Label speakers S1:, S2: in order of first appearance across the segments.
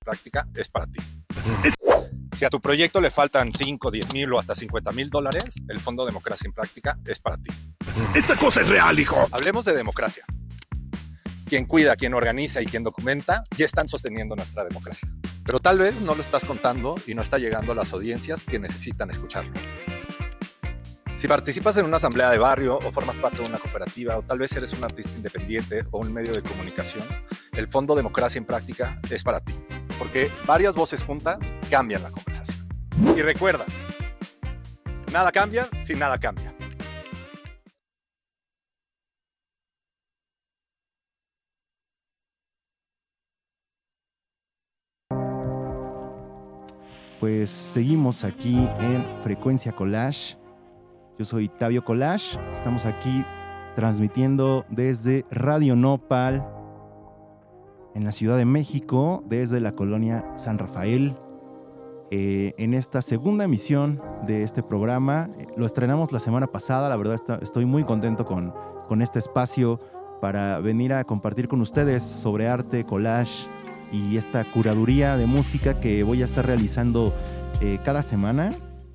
S1: práctica es para ti. Si a tu proyecto le faltan 5, 10 mil o hasta $50,000, el Fondo Democracia en Práctica es para ti.
S2: Esta cosa es real, hijo.
S1: Hablemos de democracia. Quien cuida, quien organiza y quien documenta ya están sosteniendo nuestra democracia. Pero tal vez no lo estás contando y no está llegando a las audiencias que necesitan escucharlo. Si participas en una asamblea de barrio o formas parte de una cooperativa o tal vez eres un artista independiente o un medio de comunicación, el Fondo Democracia en Práctica es para ti, porque varias voces juntas cambian la conversación. Y recuerda, nada cambia si nada cambia.
S3: Pues seguimos aquí en Frecuencia Collage. Yo soy Tabio Collage. Estamos aquí transmitiendo desde Radio Nopal en la Ciudad de México, desde la colonia San Rafael. En esta segunda emisión de este programa, lo estrenamos la semana pasada. La verdad estoy muy contento con este espacio para venir a compartir con ustedes sobre arte, collage y esta curaduría de música que voy a estar realizando cada semana.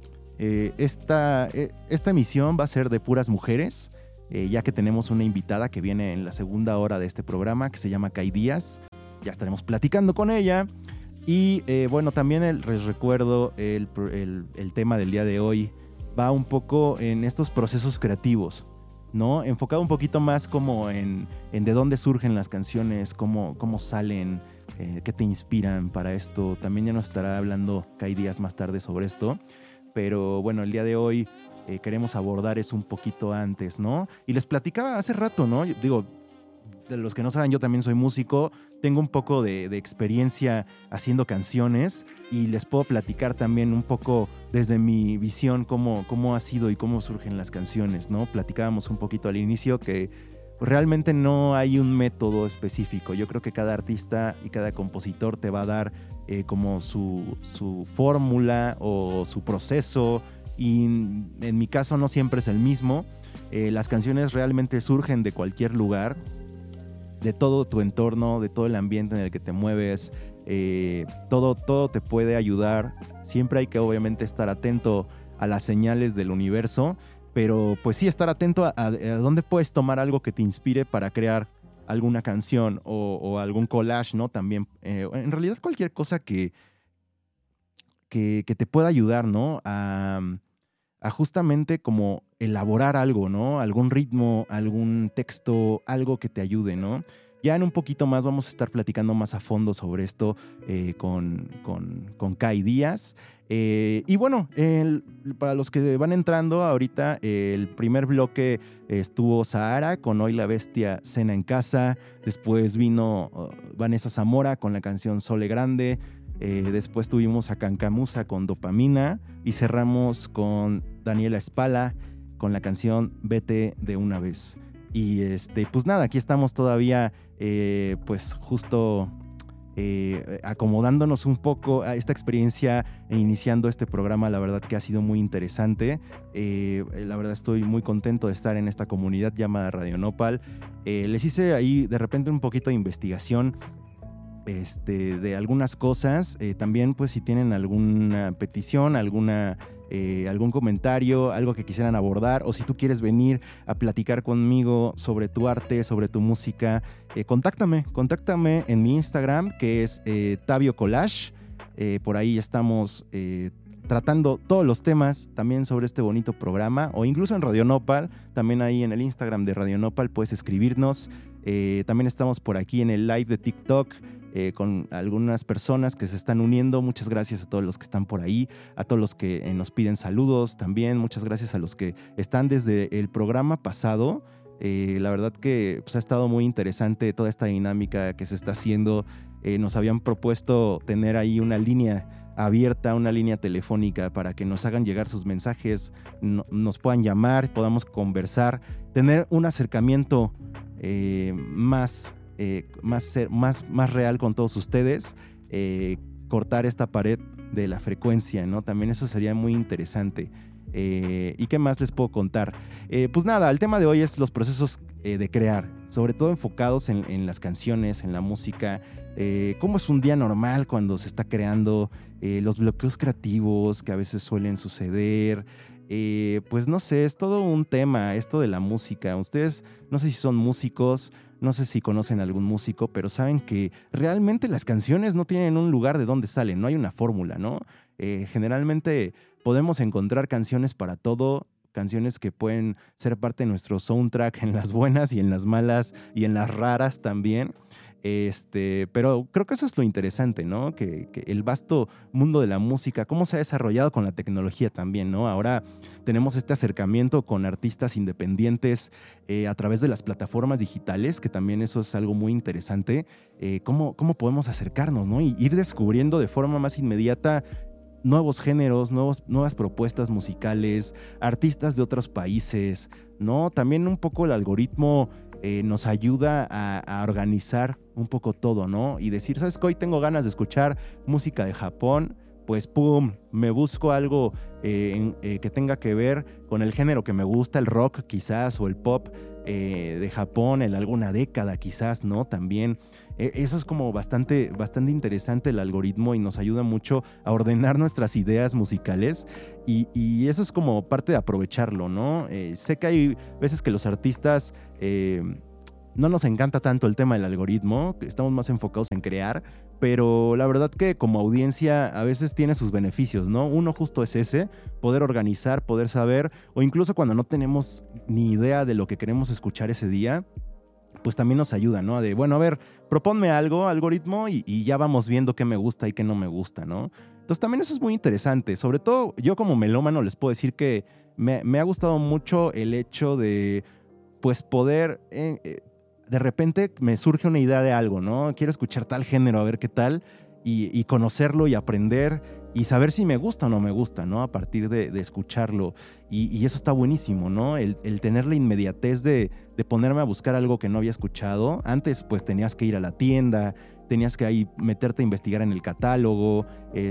S3: Esta emisión va a ser de puras mujeres, ya que tenemos una invitada que viene en la segunda hora de este programa, que se llama Kai Díaz. Ya estaremos platicando con ella. Y bueno, también les recuerdo el tema del día de hoy va un poco en estos procesos creativos, ¿no? Enfocado un poquito más como en de dónde surgen las canciones, cómo salen, qué te inspiran para esto. También ya nos estará hablando Kai Díaz más tarde sobre esto. Pero bueno, el día de hoy queremos abordar eso un poquito antes, ¿no? Y les platicaba hace rato, ¿no? Yo digo, de los que no saben, yo también soy músico, tengo un poco de experiencia haciendo canciones y les puedo platicar también un poco desde mi visión cómo ha sido y cómo surgen las canciones, ¿no? Platicábamos un poquito al inicio que realmente no hay un método específico. Yo creo que cada artista y cada compositor te va a dar como su fórmula o su proceso, y en mi caso no siempre es el mismo. Las canciones realmente surgen de cualquier lugar, de todo tu entorno, de todo el ambiente en el que te mueves. Todo te puede ayudar. Siempre hay que obviamente estar atento a las señales del universo, pero pues sí, estar atento a dónde puedes tomar algo que te inspire para crear alguna canción o algún collage, ¿no? También, en realidad cualquier cosa que te pueda ayudar, ¿no? A justamente como elaborar algo, ¿no? Algún ritmo, algún texto, algo que te ayude, ¿no? Ya en un poquito más vamos a estar platicando más a fondo sobre esto con Kai Díaz. Y bueno, para los que van entrando ahorita, el primer bloque estuvo Sahara con Hoy la Bestia Cena en Casa. Después vino Vanessa Zamora con la canción Sole Grande. Después tuvimos a Cancamusa con Dopamina. Y cerramos con Daniela Espala con la canción Vete de una vez. Y pues nada, aquí estamos todavía pues justo acomodándonos un poco a esta experiencia e iniciando este programa. La verdad que ha sido muy interesante. La verdad estoy muy contento de estar en esta comunidad llamada Radio Nopal. Les hice ahí de repente un poquito de investigación de algunas cosas. También pues si tienen alguna petición, algún comentario, algo que quisieran abordar, o si tú quieres venir a platicar conmigo sobre tu arte, sobre tu música, contáctame en mi Instagram, que es Tabio Collage. Por ahí estamos tratando todos los temas también sobre este bonito programa, o incluso en Radio Nopal. También ahí en el Instagram de Radio Nopal puedes escribirnos. También estamos por aquí en el live de TikTok con algunas personas que se están uniendo. Muchas gracias a todos los que están por ahí, a todos los que nos piden saludos también. Muchas gracias a los que están desde el programa pasado. La verdad que pues, ha estado muy interesante toda esta dinámica que se está haciendo. Nos habían propuesto tener ahí una línea abierta, una línea telefónica para que nos hagan llegar sus mensajes, nos puedan llamar, podamos conversar, tener un acercamiento más real con todos ustedes, cortar esta pared de la frecuencia, ¿no? También eso sería muy interesante. ¿Y qué más les puedo contar? Pues nada, el tema de hoy es los procesos de crear, sobre todo enfocados en las canciones, en la música. Cómo es un día normal cuando se está creando, los bloqueos creativos que a veces suelen suceder. Pues no sé, es todo un tema esto de la música. Ustedes no sé si son músicos, no sé si conocen a algún músico, pero saben que realmente las canciones no tienen un lugar de donde salen, no hay una fórmula, ¿no? Generalmente podemos encontrar canciones para todo, canciones que pueden ser parte de nuestro soundtrack en las buenas y en las malas y en las raras también. Pero creo que eso es lo interesante, ¿no? Que el vasto mundo de la música, cómo se ha desarrollado con la tecnología también, ¿no? Ahora tenemos este acercamiento con artistas independientes a través de las plataformas digitales, que también eso es algo muy interesante. ¿Cómo podemos acercarnos, ¿no? Y ir descubriendo de forma más inmediata nuevos géneros, nuevas propuestas musicales, artistas de otros países, ¿no? También un poco el algoritmo nos ayuda a organizar un poco todo, ¿no? Y decir, ¿sabes qué? Hoy tengo ganas de escuchar música de Japón, pues pum, me busco algo que tenga que ver con el género que me gusta, el rock quizás, o el pop de Japón en alguna década quizás, ¿no? También eso es como bastante interesante el algoritmo y nos ayuda mucho a ordenar nuestras ideas musicales y eso es como parte de aprovecharlo, ¿no? Sé que hay veces que los artistas no nos encanta tanto el tema del algoritmo, estamos más enfocados en crear, pero la verdad que como audiencia a veces tiene sus beneficios, ¿no? Uno justo es ese, poder organizar, poder saber, o incluso cuando no tenemos ni idea de lo que queremos escuchar ese día, pues también nos ayuda, ¿no? De, bueno, a ver, proponme algo, algoritmo, y ya vamos viendo qué me gusta y qué no me gusta, ¿no? Entonces también eso es muy interesante, sobre todo yo como melómano les puedo decir que me ha gustado mucho el hecho de, pues, poder... de repente me surge una idea de algo, ¿no? Quiero escuchar tal género, a ver qué tal, y conocerlo y aprender y saber si me gusta o no me gusta, ¿no? A partir de escucharlo. Y eso está buenísimo, ¿no? El tener la inmediatez de ponerme a buscar algo que no había escuchado. Antes, pues, tenías que ir a la tienda, tenías que ahí meterte a investigar en el catálogo,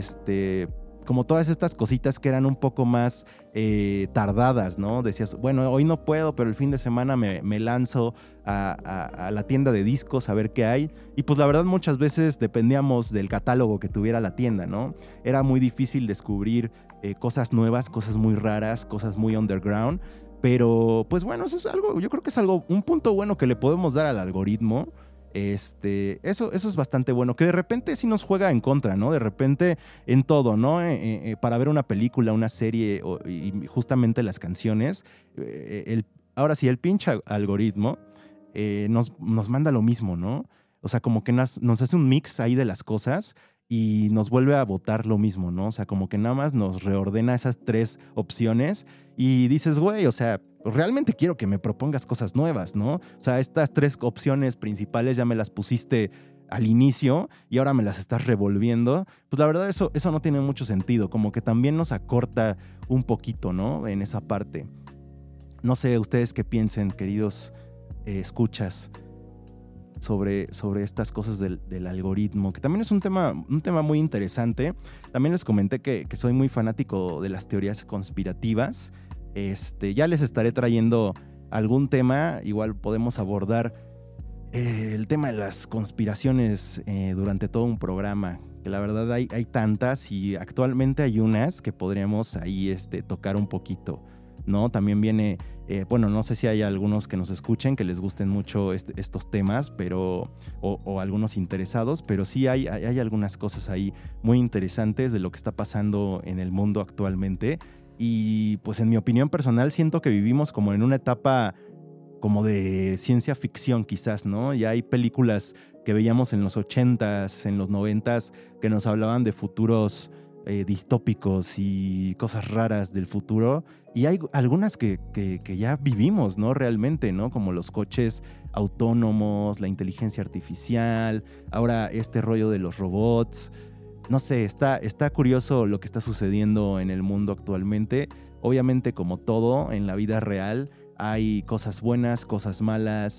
S3: como todas estas cositas que eran un poco más tardadas, ¿no? Decías, bueno, hoy no puedo, pero el fin de semana me lanzo a la tienda de discos a ver qué hay. Y pues la verdad muchas veces dependíamos del catálogo que tuviera la tienda, ¿no? Era muy difícil descubrir cosas nuevas, cosas muy raras, cosas muy underground. Pero pues bueno, eso es algo, yo creo que es algo, un punto bueno que le podemos dar al algoritmo. Eso es bastante bueno, que de repente sí nos juega en contra, ¿no? De repente en todo, ¿no? Para ver una película, una serie y justamente las canciones, ahora sí, el pinche algoritmo nos manda lo mismo, ¿no? O sea, como que nos hace un mix ahí de las cosas y nos vuelve a votar lo mismo, ¿no? O sea, como que nada más nos reordena esas tres opciones y dices, güey, o sea, realmente quiero que me propongas cosas nuevas, ¿no? O sea, estas tres opciones principales ya me las pusiste al inicio y ahora me las estás revolviendo. Pues la verdad eso no tiene mucho sentido, como que también nos acorta un poquito, ¿no? En esa parte. No sé, ustedes qué piensen, queridos escuchas, sobre estas cosas del algoritmo, que también es un tema muy interesante. También les comenté que soy muy fanático de las teorías conspirativas. Ya les estaré trayendo algún tema, igual podemos abordar el tema de las conspiraciones durante todo un programa, que la verdad hay tantas y actualmente hay unas que podríamos ahí tocar un poquito, ¿no? También viene, bueno, no sé si hay algunos que nos escuchen que les gusten mucho estos temas, pero o algunos interesados, pero sí hay algunas cosas ahí muy interesantes de lo que está pasando en el mundo actualmente. Y pues en mi opinión personal siento que vivimos como en una etapa como de ciencia ficción quizás, ¿no? Ya hay películas que veíamos en los 80s, en los 90s, que nos hablaban de futuros distópicos y cosas raras del futuro. Y hay algunas que ya vivimos, ¿no? Realmente, ¿no? Como los coches autónomos, la inteligencia artificial, ahora este rollo de los robots. No sé, está curioso lo que está sucediendo en el mundo actualmente. Obviamente, como todo en la vida real, hay cosas buenas, cosas malas.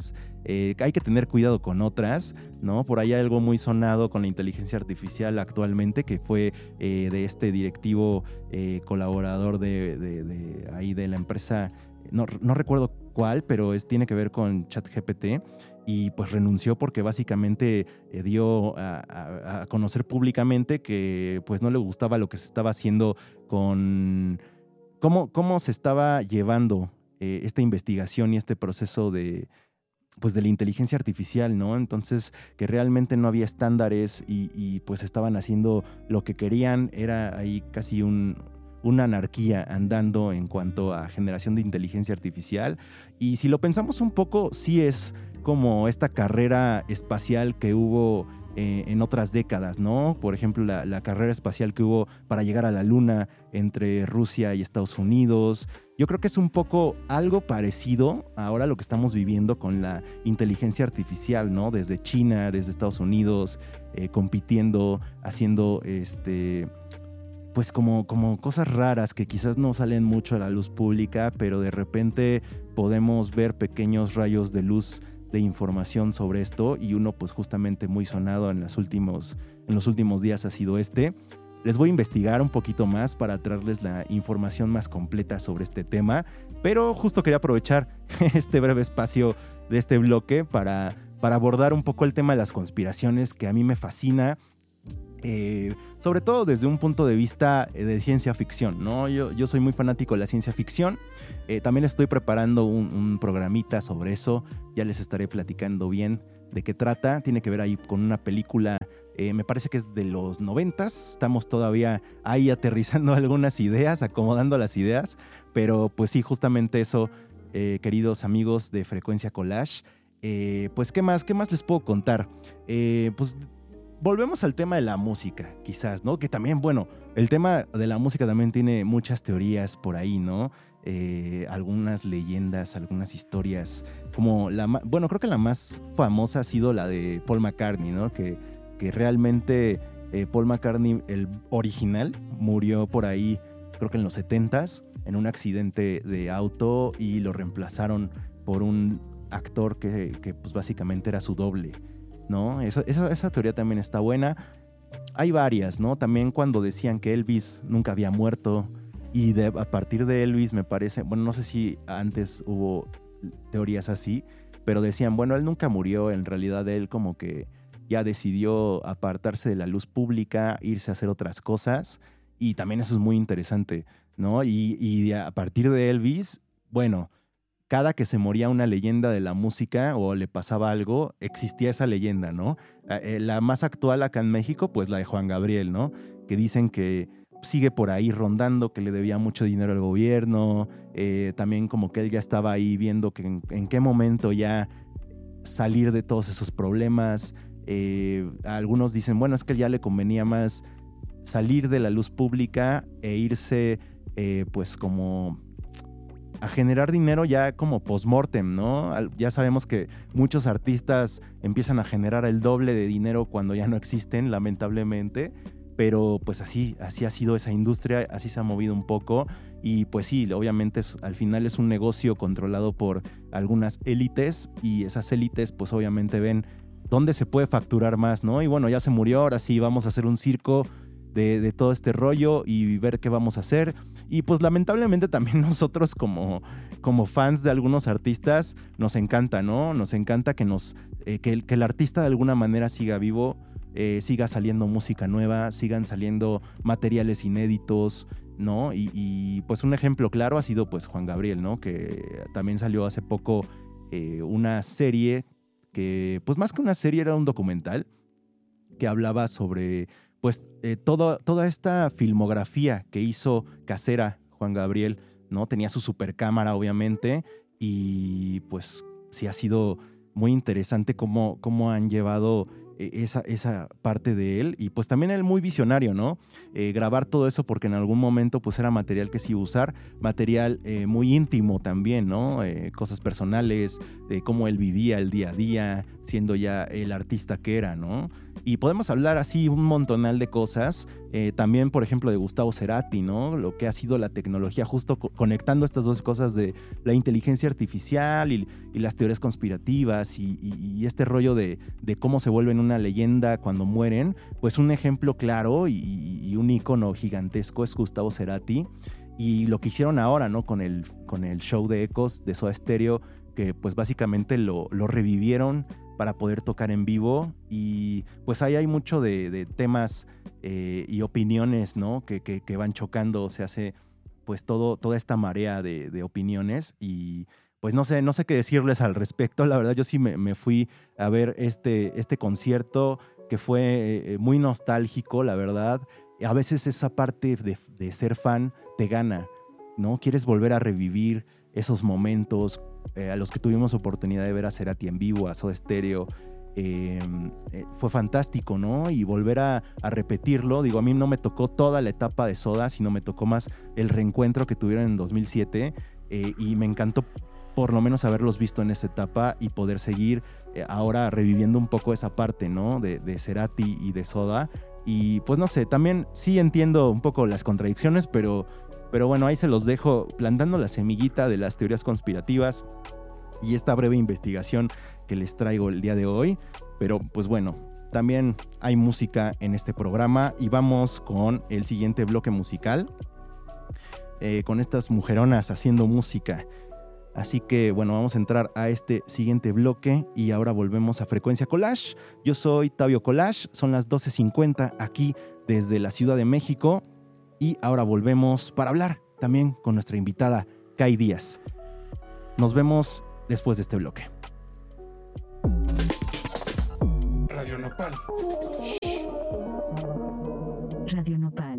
S3: hay que tener cuidado con otras, ¿no? Por ahí hay algo muy sonado con la inteligencia artificial actualmente, que fue de este directivo colaborador de ahí de la empresa, no recuerdo cuál, pero tiene que ver con ChatGPT, y pues renunció porque básicamente dio a conocer públicamente que pues no le gustaba lo que se estaba haciendo con cómo se estaba llevando esta investigación y este proceso de la inteligencia artificial, ¿no? Entonces, que realmente no había estándares y pues estaban haciendo lo que querían. Era ahí casi una anarquía andando en cuanto a generación de inteligencia artificial. Y si lo pensamos un poco, sí es como esta carrera espacial que hubo en otras décadas, ¿no? Por ejemplo, la carrera espacial que hubo para llegar a la Luna entre Rusia y Estados Unidos. Yo creo que es un poco algo parecido ahora lo que estamos viviendo con la inteligencia artificial, ¿no? Desde China, desde Estados Unidos, compitiendo, haciendo pues como cosas raras que quizás no salen mucho a la luz pública, pero de repente podemos ver pequeños rayos de luz de información sobre esto, y uno pues justamente muy sonado en los últimos días ha sido Les voy a investigar un poquito más para traerles la información más completa sobre este tema, pero justo quería aprovechar este breve espacio de este bloque para abordar un poco el tema de las conspiraciones, que a mí me fascina, sobre todo desde un punto de vista de ciencia ficción, ¿no? Yo soy muy fanático de la ciencia ficción. También estoy preparando un programita sobre eso. Ya les estaré platicando bien de qué trata. Tiene que ver ahí con una película, me parece que es de los 90s. Estamos todavía ahí aterrizando algunas ideas, acomodando las ideas. Pero pues sí, justamente eso, queridos amigos de Frecuencia Collage. Pues ¿qué más les puedo contar? Pues volvemos al tema de la música, quizás, ¿no? Que también, bueno, el tema de la música también tiene muchas teorías por ahí, ¿no? Algunas leyendas, algunas historias, como creo que la más famosa ha sido la de Paul McCartney, ¿no? Que realmente Paul McCartney, el original, murió por ahí, creo que en los 70s, en un accidente de auto, y lo reemplazaron por un actor que pues básicamente era su doble, ¿no? Esa teoría también está buena. Hay varias, ¿no? También cuando decían que Elvis nunca había muerto, y a partir de Elvis, me parece, bueno, no sé si antes hubo teorías así, pero decían, bueno, él nunca murió, en realidad él como que ya decidió apartarse de la luz pública, irse a hacer otras cosas, y también eso es muy interesante, ¿no? Y a partir de Elvis, bueno, cada que se moría una leyenda de la música o le pasaba algo, existía esa leyenda, ¿no? La más actual acá en México, pues la de Juan Gabriel, ¿no? Que dicen que sigue por ahí rondando, que le debía mucho dinero al gobierno, también como que él ya estaba ahí viendo que en qué momento ya salir de todos esos problemas. Algunos dicen, bueno, es que ya le convenía más salir de la luz pública e irse pues como a generar dinero ya como post-mortem, ¿no? Ya sabemos que muchos artistas empiezan a generar el doble de dinero cuando ya no existen, lamentablemente, pero pues así ha sido esa industria, así se ha movido un poco, y pues sí, obviamente al final es un negocio controlado por algunas élites, y esas élites pues obviamente ven dónde se puede facturar más, ¿no? Y bueno, ya se murió, ahora sí vamos a hacer un circo de todo este rollo y ver qué vamos a hacer. Y pues lamentablemente también nosotros como fans de algunos artistas nos encanta, ¿no? Nos encanta que el artista de alguna manera siga vivo, siga saliendo música nueva, sigan saliendo materiales inéditos, ¿no? Y pues un ejemplo claro ha sido pues Juan Gabriel, ¿no? Que también salió hace poco una serie que pues más que una serie era un documental que hablaba sobre pues toda esta filmografía que hizo casera Juan Gabriel, ¿no? Tenía su super cámara, obviamente, y pues sí ha sido muy interesante cómo han llevado esa parte de él. Y pues también él muy visionario, ¿no? Grabar todo eso porque en algún momento pues era material que se iba a usar, material muy íntimo también, ¿no? Cosas personales, de cómo él vivía el día a día, siendo ya el artista que era, ¿no? Y podemos hablar así un montonal de cosas, también por ejemplo de Gustavo Cerati, ¿no? Lo que ha sido la tecnología, justo conectando estas dos cosas de la inteligencia artificial y las teorías conspirativas y este rollo de cómo se vuelven una leyenda cuando mueren. Pues un ejemplo claro y un ícono gigantesco es Gustavo Cerati, y lo que hicieron ahora, ¿no? Con el show de Ecos de Soda Stereo, que pues básicamente lo revivieron para poder tocar en vivo. Y pues ahí hay mucho de temas y opiniones, ¿no? que van chocando. Se hace pues toda esta marea de opiniones, y pues no sé qué decirles al respecto. La verdad, yo sí me fui a ver este concierto, que fue muy nostálgico, la verdad. A veces esa parte de ser fan te gana, ¿no? Quieres volver a revivir esos momentos a los que tuvimos oportunidad de ver a Cerati en vivo, a Soda Stereo. Fue fantástico, ¿no? Y volver a repetirlo. Digo, a mí no me tocó toda la etapa de Soda, sino me tocó más el reencuentro que tuvieron en 2007, y me encantó por lo menos haberlos visto en esa etapa y poder seguir ahora reviviendo un poco esa parte, ¿no? De Cerati y de Soda. Y pues no sé, también sí entiendo un poco las contradicciones, pero bueno, ahí se los dejo plantando la semillita de las teorías conspirativas y esta breve investigación que les traigo el día de hoy. Pero pues bueno, también hay música en este programa y vamos con el siguiente bloque musical, con estas mujeronas haciendo música. Así que bueno, vamos a entrar a este siguiente bloque y ahora volvemos a Frecuencia Collage. Yo soy Tabio Collage, son las 12:50 aquí desde la Ciudad de México, y ahora volvemos para hablar también con nuestra invitada Kai Díaz. Nos vemos después de este bloque.
S2: Radio Nopal.
S4: Radio Nopal.